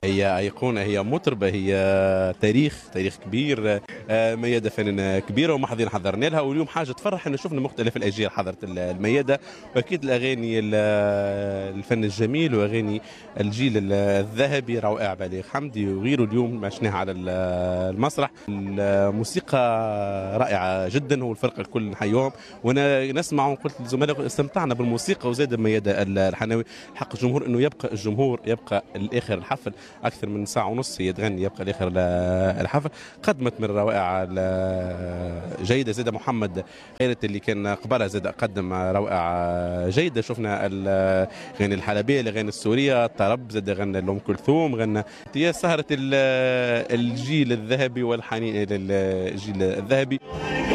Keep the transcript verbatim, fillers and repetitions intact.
هي أيقونة، هي مطربة، هي تاريخ تاريخ كبير. آه، ميادة فنانة كبيرة ومحظين حضرنا لها، واليوم حاجة تفرح أن شفنا مختلف الأجيال حضرت الميادة. وأكيد الأغاني الفن الجميل وأغاني الجيل الذهبي روائع بليغ حمدي وغيره اليوم عشناها على المسرح. الموسيقى رائعة جدا، والفرقة الكل نحيوهم. وأنا نسمع وقلت للزملاء استمتعنا بالموسيقى وزاد ميادة الحناوي. حق الجمهور أنه يبقى الجمهور يبقى الآخر الحفل أكثر من ساعة ونص هي تغني، يبقى الآخر الحفل. قدمت من الروائع جيدة. زاد محمد خيرت اللي كان قبلها زاد قدم روائع جيدة. شفنا الأغاني الحلبية، الأغاني السورية، الطرب، زاد غنى لأم كلثوم، غنى. هي سهرة الجيل الذهبي والحنين إلى الجيل الذهبي.